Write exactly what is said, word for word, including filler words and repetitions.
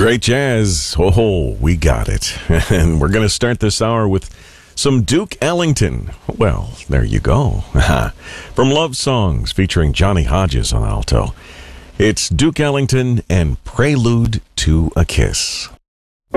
Great jazz. Oh, we got it. And we're going to start this hour with some Duke Ellington. Well, there you go. From Love Songs featuring Johnny Hodges on alto. It's Duke Ellington and Prelude to a Kiss.